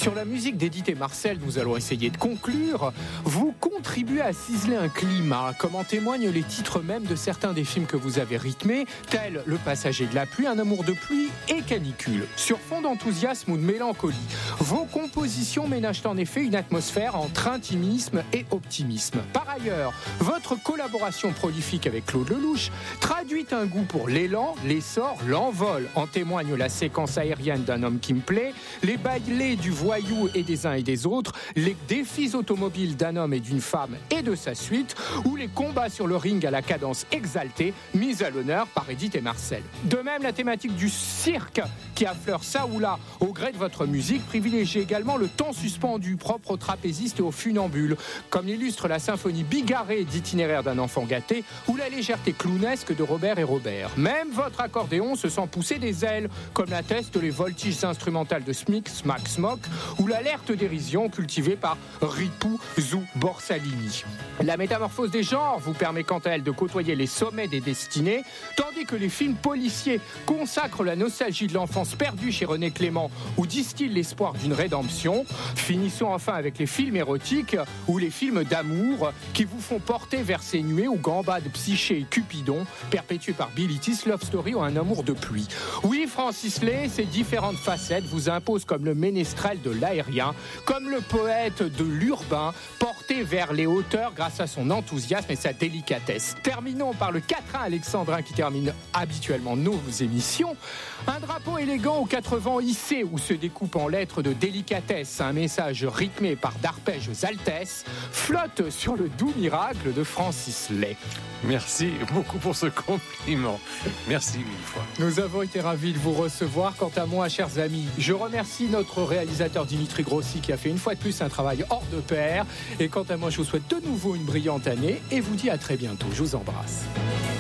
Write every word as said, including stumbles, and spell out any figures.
Sur la musique d'Édith et Marcel, nous allons essayer de conclure. Vous contribuez à ciseler un climat, comme en témoignent les titres même de certains des films que vous avez rythmés, tels Le Passager de la pluie, Un amour de pluie et Canicule. Sur fond d'enthousiasme ou de mélancolie, vos compositions ménagent en effet une atmosphère entre intimisme et optimisme. Par ailleurs, votre collaboration prolifique avec Claude Lelouch traduit un goût pour l'élan, l'essor, l'envol. En témoigne la séquence aérienne d'un homme qui me plaît, les bailés du voyou et des uns et des autres, les défis automobiles d'un homme et d'une femme et de sa suite, ou les combats sur le ring à la cadence exaltée, mise à l'honneur par Édith et Marcel. De même, la thématique du cirque, qui affleure ça ou là au gré de votre musique, privilégie également le temps suspendu, propre aux trapézistes et aux funambules, comme l'illustre la symphonie bigarrée d'Itinéraire d'un enfant gâté, ou la légèreté clownesque de Robert et Robert. Même votre accordéon se sent pousser des ailes, comme l'attestent les voltiges instrumentales de Smix, Smack, Smock, ou l'alerte dérision cultivée par Ripou Zou Borsalini. La métamorphose des genres vous permet quant à elle de côtoyer les sommets des destinées, tandis que les films policiers consacrent la nostalgie de l'enfance perdue chez René Clément ou distillent l'espoir d'une rédemption. Finissons enfin avec les films érotiques ou les films d'amour qui vous font porter vers ces nuées où gambadent Psyché et Cupidon, perpétués par Billy Tiss, Love Story ou Un amour de pluie. Oui, Francis Lay, ces différentes facettes vous imposent comme le ménestrel de l'aérien, comme le poète de l'urbain, porté vers les hauteurs grâce à son enthousiasme et sa délicatesse. Terminons par le quatrain alexandrin qui termine habituellement nos émissions. Un drapeau élégant aux quatre vents hissé où se découpe en lettres de délicatesse un message rythmé par d'arpèges altesses flotte sur le doux miracle de Francis Lay. Merci beaucoup pour ce compliment. Merci mille fois. Nous avons été ravis de vous recevoir. Quant à moi, chers amis, je remercie notre réalisateur Dimitri Grossi qui a fait une fois de plus un travail hors de pair. Et quant à moi, je vous souhaite de nouveau une brillante année et vous dis à très bientôt. Je vous embrasse.